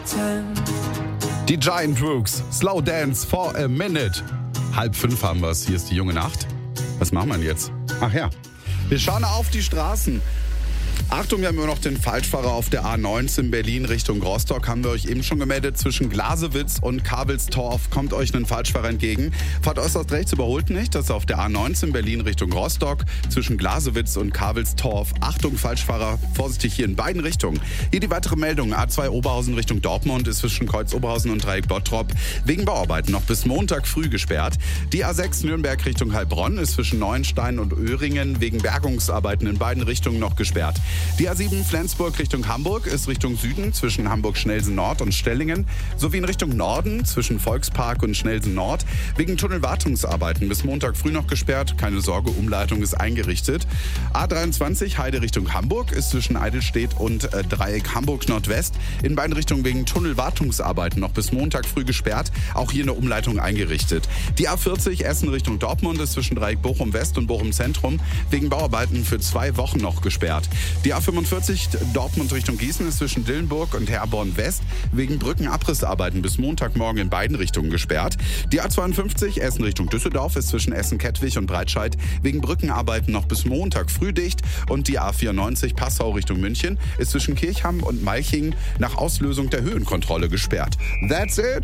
Die Giant Rooks, Slow Dance for a Minute. 4:30 haben wir es. Hier ist die junge Nacht. Was machen wir denn jetzt? Ach ja, wir schauen auf die Straßen. Achtung, wir haben immer noch den Falschfahrer auf der A19 Berlin Richtung Rostock. Haben wir euch eben schon gemeldet. Zwischen Glasewitz und Kabelstorf kommt euch ein Falschfahrer entgegen. Fahrt äußerst rechts, überholt nicht. Das ist auf der A19 Berlin Richtung Rostock. Zwischen Glasewitz und Kabelstorf. Achtung, Falschfahrer, vorsichtig hier in beiden Richtungen. Hier die weitere Meldung. A2 Oberhausen Richtung Dortmund ist zwischen Kreuz Oberhausen und Dreieck Bottrop wegen Bauarbeiten noch bis Montag früh gesperrt. Die A6 Nürnberg Richtung Heilbronn ist zwischen Neuenstein und Öhringen wegen Bergungsarbeiten in beiden Richtungen noch gesperrt. Die A7 Flensburg Richtung Hamburg ist Richtung Süden zwischen Hamburg-Schnelsen Nord und Stellingen sowie in Richtung Norden zwischen Volkspark und Schnelsen Nord wegen Tunnelwartungsarbeiten bis Montag früh noch gesperrt. Keine Sorge, Umleitung ist eingerichtet. A23 Heide Richtung Hamburg ist zwischen Eidelstedt und Dreieck Hamburg Nordwest in beiden Richtungen wegen Tunnelwartungsarbeiten noch bis Montag früh gesperrt. Auch hier eine Umleitung eingerichtet. Die A40 Essen Richtung Dortmund ist zwischen Dreieck Bochum West und Bochum Zentrum wegen Bauarbeiten für 2 Wochen noch gesperrt. Die A45 Dortmund Richtung Gießen ist zwischen Dillenburg und Herborn West wegen Brückenabrissarbeiten bis Montagmorgen in beiden Richtungen gesperrt. Die A52 Essen Richtung Düsseldorf ist zwischen Essen-Kettwig und Breitscheid wegen Brückenarbeiten noch bis Montag früh dicht. Und die A94 Passau Richtung München ist zwischen Kirchham und Malching nach Auslösung der Höhenkontrolle gesperrt. That's it!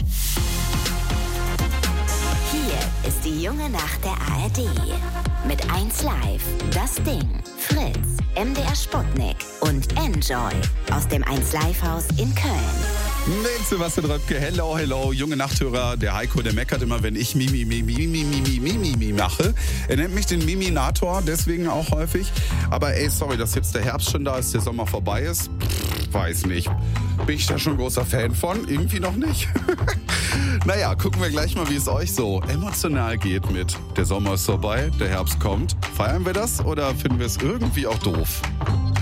Hier ist die junge Nacht der ARD. Mit 1Live, Das Ding, Fritz, MDR Sputnik und Enjoy aus dem 1Live-Haus in Köln. Mit Sebastian Röpke, hello, junge Nachthörer. Der Heiko, der meckert immer, wenn ich Mimi mache. Er nennt mich den Miminator, deswegen auch häufig. Aber ey, sorry, dass jetzt der Herbst schon da ist, der Sommer vorbei ist. Weiß nicht. Bin ich da schon großer Fan von? Irgendwie noch nicht. Naja, gucken wir gleich mal, wie es euch so emotional geht mit der Sommer ist vorbei, der Herbst kommt. Feiern wir das oder finden wir es irgendwie auch doof?